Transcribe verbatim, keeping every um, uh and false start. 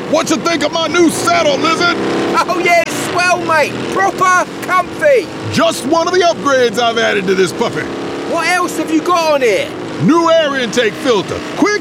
What you think of my new saddle, Lizard? Oh yeah, swell, mate. Proper comfy. Just one of the upgrades I've added to this puppy. What else have you got on here? New air intake filter. Quick